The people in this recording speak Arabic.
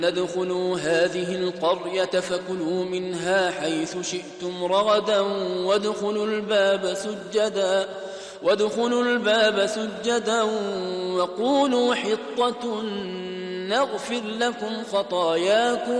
ادخلوا هذه القرية فكلوا منها حيث شئتم رغدا وادخلوا الباب سجدا وقولوا حطة نغفر لكم خطاياكم